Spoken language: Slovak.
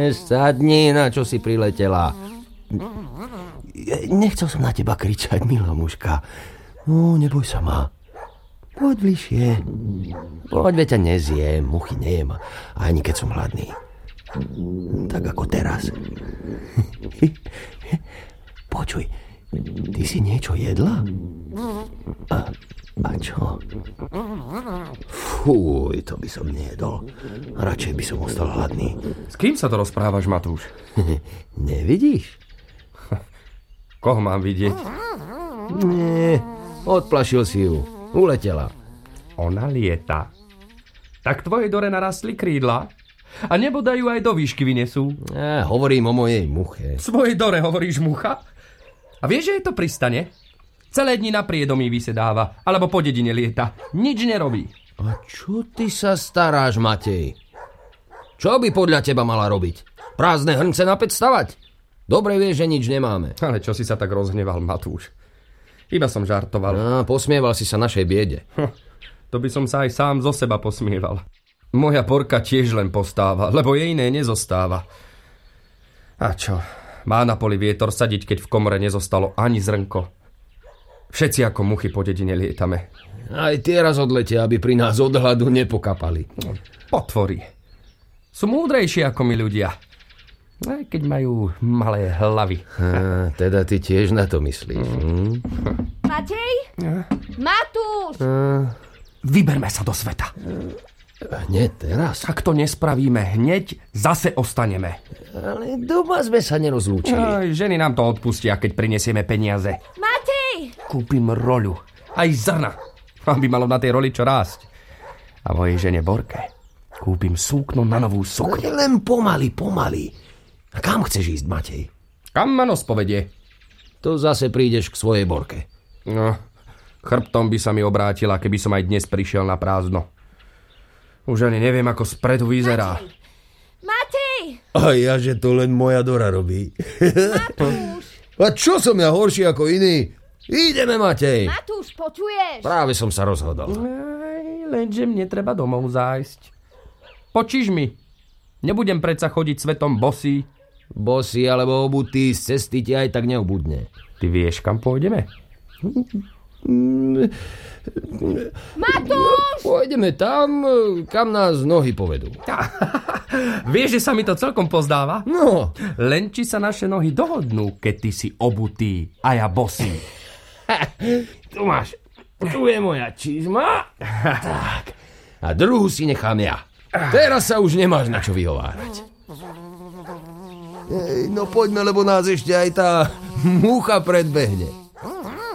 Sadni, na čo si priletela. Nechcel som na teba kričať, milá mužka. No, neboj sa ma. Poď bližšie. Poď, veď ťa nezjem, muchy nejem, ani keď som hladný. Tak ako teraz. Počuj, ty si niečo jedla? A čo? Fúj, to by som nejedol. Radšej by som ostal hladný. S kým sa to rozprávaš, Matúš? Nevidíš? Koho mám vidieť? Nie, odplašil si ju. Uletela. Ona lieta. Tak tvojej Dore narastli krídla? A nebodajú aj do výšky vynesú? Hovorím o mojej muche. Svojej Dore hovoríš mucha? A vieš, že jej to pristane? Celé dni na priedomí vysedáva, alebo po dedine lieta. Nič nerobí. A čo ty sa staráš, Matej? Čo by podľa teba mala robiť? Prázdne hrnce na päť stavať? Dobre vieš, že nič nemáme. Ale čo si sa tak rozhneval, Matúš? Iba som žartoval. Posmieval si sa našej biede. To by som sa aj sám zo seba posmieval. Moja Borka tiež len postáva, lebo jej iné nezostáva. A čo? Má na poli vietor sadiť, keď v komore nezostalo ani zrnko. Všetci ako muchy po dedine lietame. Aj tie raz odletia, aby pri nás od hladu nepokapali. Potvory. Sú múdrejšie ako my ľudia. Aj keď majú malé hlavy. Teda ty tiež na to myslíš. Matej? Matúš! Vyberme sa do sveta. Hneď teraz? Ak to nespravíme hneď, zase ostaneme. Ale doma sme sa nerozlúčili. Aj, ženy nám to odpustia, keď prinesieme peniaze. Matej! Kúpim roľu. Aj zrna. Aby malo na tej roli čo rásť. A mojej žene Borke kúpim súkno na novú sukňu. Len pomaly. A kam chceš ísť, Matej? Kam ma nos povedie? To zase prídeš k svojej Borke. No, chrbtom by sa mi obrátila, keby som aj dnes prišiel na prázdno. Už ani neviem, ako spredu vyzerá. Matej! A ja, že to len moja Dora robí. Matúš! A čo som ja horší ako iný? Ideme, Matej! Matúš, počuješ? Práve som sa rozhodol. Lenže mne treba domov zájsť. Počíš mi? Nebudem predsa chodiť svetom bosý. Bosý alebo obutý, z cesty ti aj tak neobudne. Ty vieš, kam pôjdeme? Matúš! Pôjdeme tam, kam nás nohy povedú. Vieš, že sa mi to celkom pozdáva? No. Len či sa naše nohy dohodnú, keď ty si obutý a ja bosý. Tu máš. Tu je moja čizma. Tak. A druhú si nechám ja. Teraz sa už nemáš na čo vyhovárať. No poďme, lebo nás ešte aj tá mucha predbehne.